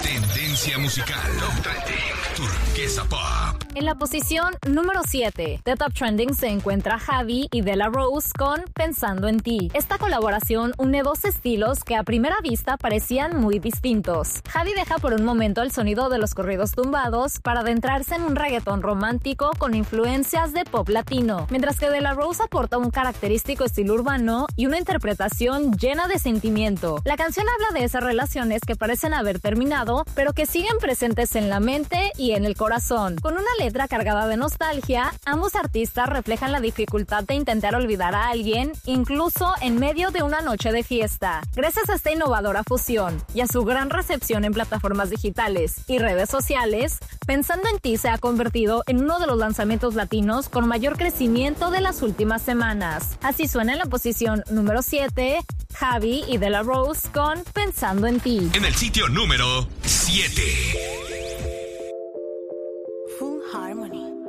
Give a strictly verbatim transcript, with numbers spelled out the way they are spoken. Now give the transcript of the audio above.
Tendencia musical. Top Trending. Turquesa Pop. En la posición número siete de Top Trending se encuentra Javi y De La Rose con Pensando en Ti. Esta colaboración une dos estilos que a primera vista parecían muy distintos. Javi deja por un momento el sonido de los corridos tumbados para adentrarse en un reggaetón romántico con influencias de pop latino, mientras que De La Rose aporta un característico estilo urbano y una interpretación llena de sentimiento. La canción habla de esas relaciones que parecen haber terminado, pero que siguen presentes en la mente y en el corazón. Con una letra cargada de nostalgia, ambos artistas reflejan la dificultad de intentar olvidar a alguien, incluso en medio de una noche de fiesta. Gracias a esta innovadora fusión y a su gran recepción en plataformas digitales y redes sociales, Pensando en Ti se ha convertido en uno de los lanzamientos latinos con mayor crecimiento de las últimas semanas. Así suena en la posición número siete, Javi y De La Rose con Pensando en Ti. En el sitio número siete. Full Harmony.